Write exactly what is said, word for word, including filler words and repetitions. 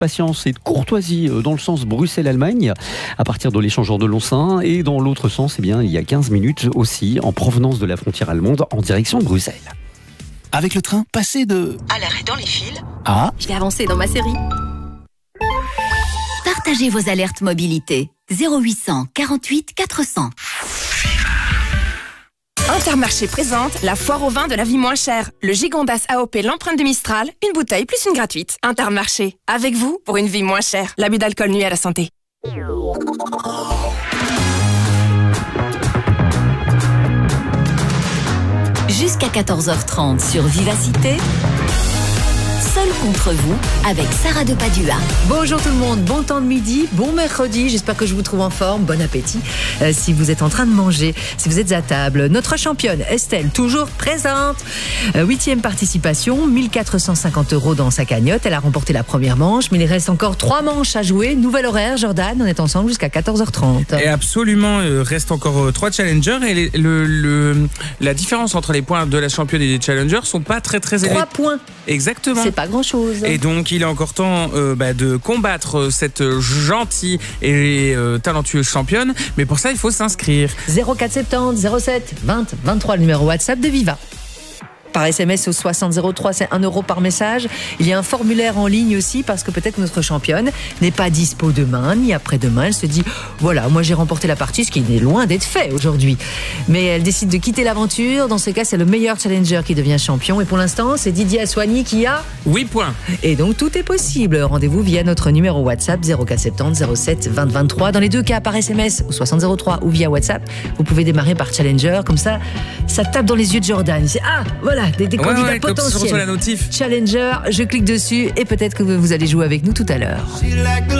patience et de courtoisie dans le sens Bruxelles-Allemagne, à partir de l'échangeur de Loncin, et dans l'autre sens, eh bien, il y a quinze minutes aussi, en provenance de la frontière allemande, en direction de Bruxelles. Avec le train, passez de... à l'arrêt dans les fils. Ah, Je vais avancer dans ma série. Partagez vos alertes mobilité. zéro huit cent quarante-huit quatre cents. Intermarché présente la foire au vin de la vie moins chère. Le Gigondas A O P l'empreinte du Mistral, une bouteille plus une gratuite. Intermarché, avec vous pour une vie moins chère. L'abus d'alcool nuit à la santé. Jusqu'à quatorze heures trente sur Vivacité. Seul contre vous, avec Sarah de Padua. Bonjour tout le monde, bon temps de midi, bon mercredi, j'espère que je vous trouve en forme, bon appétit. Euh, si vous êtes en train de manger, si vous êtes à table, notre championne Estelle, toujours présente. Euh, huitième participation, mille quatre cent cinquante euros dans sa cagnotte, elle a remporté la première manche, mais il reste encore trois manches à jouer. Nouvel horaire, Jordan, on est ensemble jusqu'à quatorze heures trente. Et absolument, il euh, reste encore euh, trois challengers et les, le, le, la différence entre les points de la championne et des challengers sont pas très très élevés. Trois points. Exactement. C'est pas grand chose. Et donc il est encore temps euh, bah, de combattre cette gentille et euh, talentueuse championne, mais pour ça il faut s'inscrire. zéro quatre soixante-dix zéro sept vingt vingt-trois, le numéro WhatsApp de Viva. Par S M S au soixante zéro trois, c'est un euro par message. Il y a un formulaire en ligne aussi parce que peut-être notre championne n'est pas dispo demain ni après-demain. Elle se dit, voilà, moi j'ai remporté la partie, ce qui est loin d'être fait aujourd'hui. Mais elle décide de quitter l'aventure. Dans ce cas, c'est le meilleur challenger qui devient champion. Et pour l'instant, c'est Didier Assoigny qui a huit points. Et donc tout est possible. Rendez-vous via notre numéro WhatsApp zéro quatre soixante-dix zéro sept vingt vingt-trois. Dans les deux cas, par S M S au soixante zéro trois ou via WhatsApp, vous pouvez démarrer par challenger. Comme ça, ça tape dans les yeux de Jordan. C'est, ah, voilà. Des, des ouais, candidats ouais, potentiels. La notif. Challenger, je clique dessus et peut-être que vous allez jouer avec nous tout à l'heure.